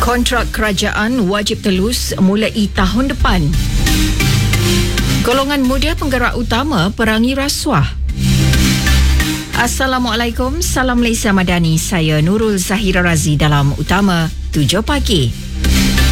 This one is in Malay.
Kontrak kerajaan wajib telus mulai tahun depan. Golongan muda penggerak utama perangi rasuah. Assalamualaikum, salam Malaysia Madani. Saya Nurul Zahira Razi dalam Utama 7 Pagi.